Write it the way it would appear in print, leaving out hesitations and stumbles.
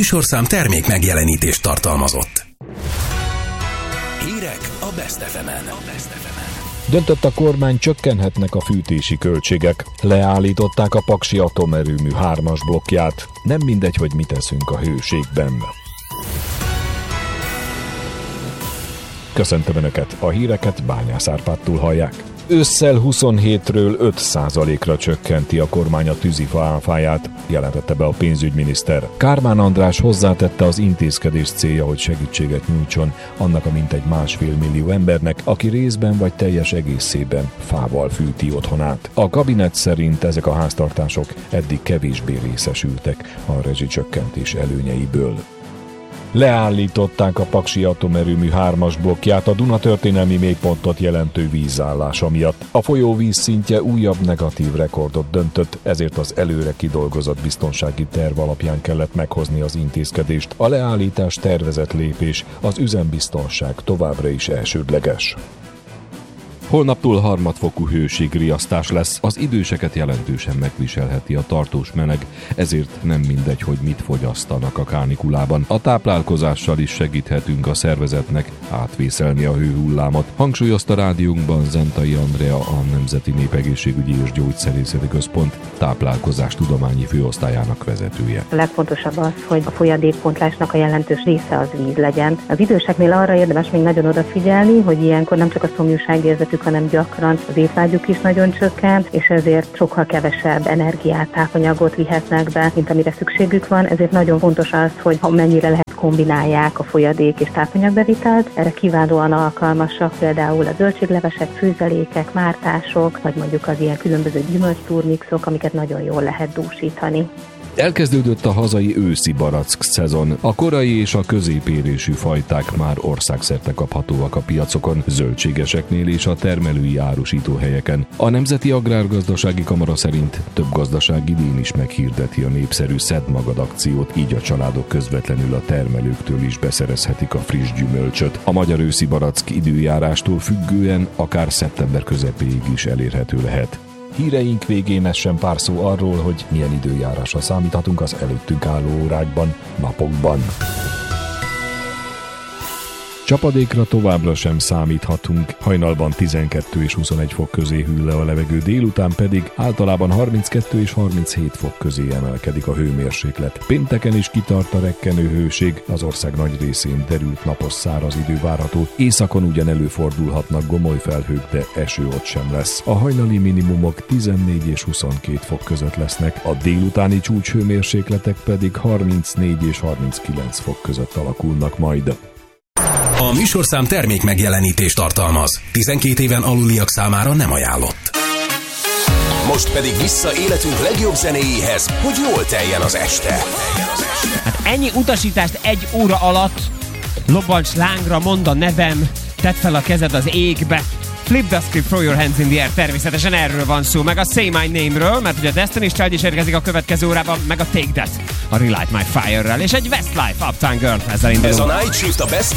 műsorszám termék megjelenítést tartalmazott. Hírek a Best FM-en. Döntött a kormány, csökkenhetnek a fűtési költségek. Leállították a Paksi atomerőmű 3-as blokkját. Nem mindegy, hogy mit eszünk a hőségben. Köszöntöm Önöket, a híreket Bányász Árpádtól hallják. Ősszel 27-ről 5%-ra csökkenti a kormány a tűzifa áfáját, jelentette be a pénzügyminiszter. Kármán András hozzátette, az intézkedés célja, hogy segítséget nyújtson annak a mintegy 1,5 millió embernek, aki részben vagy teljes egészében fával fűti otthonát. A kabinet szerint ezek a háztartások eddig kevésbé részesültek a rezsicsökkentés előnyeiből. Leállították a Paksi atomerőmű 3-as blokkját a Duna történelmi mélypontot jelentő vízállása miatt. A folyó vízszintje újabb negatív rekordot döntött, ezért az előre kidolgozott biztonsági terv alapján kellett meghozni az intézkedést. A leállítás tervezett lépés, az üzembiztonság továbbra is elsődleges. Holnaptól harmadfokú hőségriasztás lesz, az időseket jelentősen megviselheti a tartós meleg, ezért nem mindegy, hogy mit fogyasztanak a kánikulában. A táplálkozással is segíthetünk a szervezetnek átvészelni a hőhullámot, hangsúlyozta rádiónkban Zentai Andrea, a Nemzeti Népegészségügyi és Gyógyszerészeti Központ táplálkozástudományi főosztályának vezetője. A legfontosabb az, hogy a folyadékpontlásnak a jelentős része az víz legyen. Az időseknél arra érdemes még nagyon odafigyelni, hogy ilyenkor nem csak a szomjúságérzetük, hanem gyakran az étvágyuk is nagyon csökken, és ezért sokkal kevesebb energiát, tápanyagot vihetnek be, mint amire szükségük van. Ezért nagyon fontos az, hogy mennyire lehet kombinálják a folyadék és tápanyagbevitelt. Erre kiválóan alkalmasak például a zöldséglevesek, főzelékek, mártások, vagy mondjuk az ilyen különböző gyümölcsturmixok, amiket nagyon jól lehet dúsítani. Elkezdődött a hazai őszi barack szezon. A korai és a középérésű fajták már országszerte kaphatóak a piacokon, zöldségeseknél és a termelői árusítóhelyeken. A Nemzeti Agrárgazdasági Kamara szerint több gazdaság idén is meghirdeti a népszerű Szedd magad akciót, így a családok közvetlenül a termelőktől is beszerezhetik a friss gyümölcsöt. A magyar őszi barack időjárástól függően akár szeptember közepéig is elérhető lehet. Híreink végén essen pár szó arról, hogy milyen időjárásra számíthatunk az előttünk álló órákban, napokban. Csapadékra továbbra sem számíthatunk, hajnalban 12 és 21 fok közé hűl le a levegő, délután pedig általában 32 és 37 fok közé emelkedik a hőmérséklet. Pénteken is kitart a rekkenő hőség, az ország nagy részén derült napos száraz idő várható, északon ugyan előfordulhatnak gomoly felhők, de eső ott sem lesz. A hajnali minimumok 14 és 22 fok között lesznek, a délutáni csúcshőmérsékletek pedig 34 és 39 fok között alakulnak majd. A műsorszám termék megjelenítést tartalmaz. 12 éven aluliak számára nem ajánlott. Most pedig vissza életünk legjobb zenéjéhez, hogy jól teljen az este. Hát ennyi utasítást egy óra alatt, lobbancs lángra, mondd a nevem, tedd fel a kezed az égbe, flip the script, throw your hands in the air, természetesen erről van szó, meg a Say My Name-ről, mert ugye a Destiny's Child is érkezik a következő órában, meg a Take That, a Relight My Fire-rel, és egy Westlife Uptown Girl, ezzel indulunk. Ez a Night Shift a Best